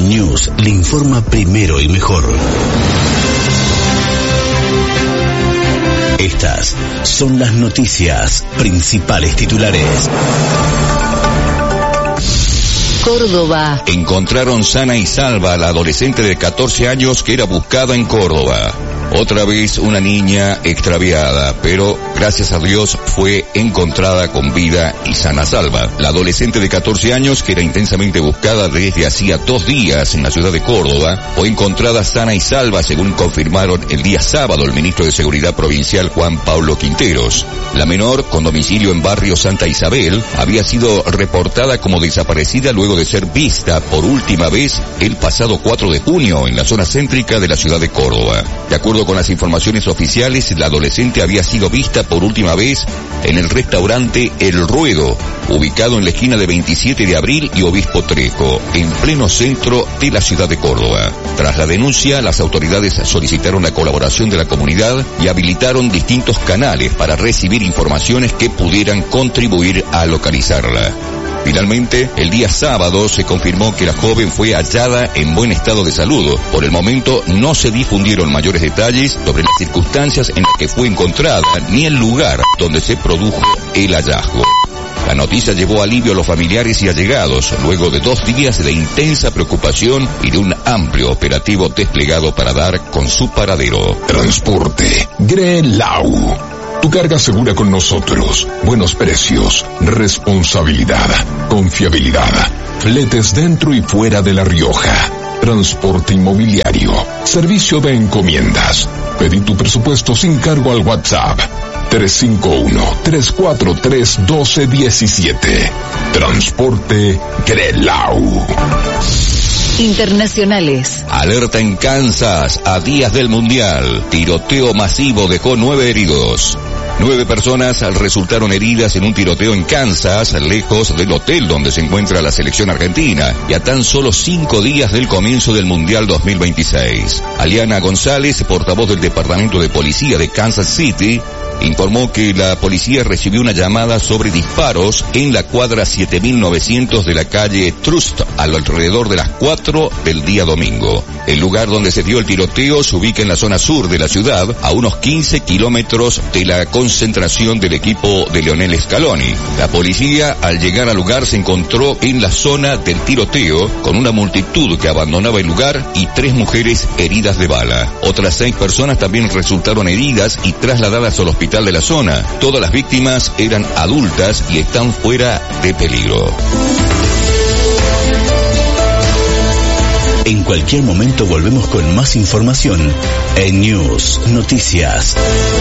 News le informa primero y mejor. Estas son las noticias principales titulares. Córdoba. Encontraron sana y salva a la adolescente de 14 años que era buscada en Córdoba. Otra vez una niña extraviada, pero gracias a Dios fue encontrada con vida y sana salva. La adolescente de 14 años, que era intensamente buscada desde hacía 2 días en la ciudad de Córdoba, fue encontrada sana y salva, según confirmaron el día sábado el ministro de Seguridad Provincial Juan Pablo Quinteros. La menor, con domicilio en barrio Santa Isabel, había sido reportada como desaparecida luego de ser vista por última vez el pasado 4 de junio en la zona céntrica de la ciudad de Córdoba. De acuerdo con las informaciones oficiales, la adolescente había sido vista por última vez en el restaurante El Ruedo, ubicado en la esquina de 27 de abril y Obispo Trejo, en pleno centro de la ciudad de Córdoba. Tras la denuncia, las autoridades solicitaron la colaboración de la comunidad y habilitaron distintos canales para recibir informaciones que pudieran contribuir a localizarla. Finalmente, el día sábado se confirmó que la joven fue hallada en buen estado de salud. Por el momento no se difundieron mayores detalles sobre las circunstancias en las que fue encontrada ni el lugar donde se produjo el hallazgo. La noticia llevó alivio a los familiares y allegados, luego de 2 días de intensa preocupación y de un amplio operativo desplegado para dar con su paradero. Transporte Grelau. Tu carga segura con nosotros. Buenos precios, responsabilidad, confiabilidad. Fletes dentro y fuera de La Rioja. Transporte inmobiliario. Servicio de encomiendas. Pedí tu presupuesto sin cargo al WhatsApp. 351-343-1217. Transporte Grelau. Internacionales. Alerta en Kansas, a días del Mundial. Tiroteo masivo dejó 9 heridos. 9 personas resultaron heridas en un tiroteo en Kansas, lejos del hotel donde se encuentra la selección argentina, y a tan solo 5 días del comienzo del Mundial 2026. Aliana González, portavoz del Departamento de Policía de Kansas City, informó que la policía recibió una llamada sobre disparos en la cuadra 7900 de la calle Trust, alrededor de las 4 del día domingo. El lugar donde se dio el tiroteo se ubica en la zona sur de la ciudad, a unos 15 kilómetros de la concentración del equipo de Lionel Scaloni. La policía, al llegar al lugar, se encontró en la zona del tiroteo con una multitud que abandonaba el lugar y 3 mujeres heridas de bala. Otras 6 personas también resultaron heridas y trasladadas al hospital de la zona. Todas las víctimas eran adultas y están fuera de peligro. En cualquier momento volvemos con más información en News Noticias.